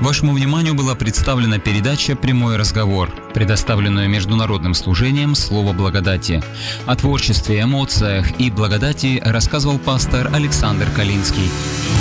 Вашему вниманию была представлена передача «Прямой разговор», предоставленную Международным служением «Слово благодати». О творчестве, эмоциях и благодати рассказывал пастор Александр Калинский.